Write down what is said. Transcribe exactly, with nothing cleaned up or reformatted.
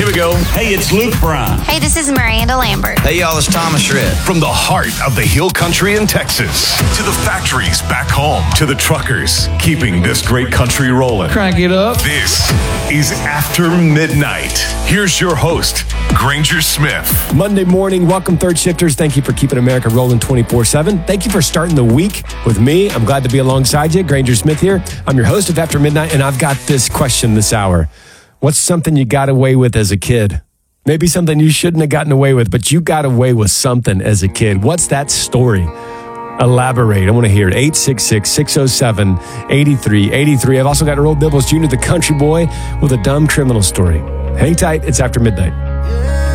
Here we go. Hey, it's Luke Brown. Hey, this is Miranda Lambert. Hey, y'all, it's Thomas Shred. From the heart of the Hill Country in Texas to the factories back home to the truckers keeping this great country rolling. Crank it up. This is After Midnight. Here's your host, Granger Smith. Monday morning, welcome third shifters. Thank you for keeping America rolling twenty-four seven. Thank you for starting the week with me. I'm glad to be alongside you. Granger Smith here. I'm your host of After Midnight, and I've got this question this hour. What's something you got away with as a kid? Maybe something you shouldn't have gotten away with, but you got away with something as a kid. What's that story? Elaborate. I want to hear it. eight six six, six oh seven, eight three eight three. I've also got Earl Bibbles Junior, the country boy, with a dumb criminal story. Hang tight. It's After Midnight.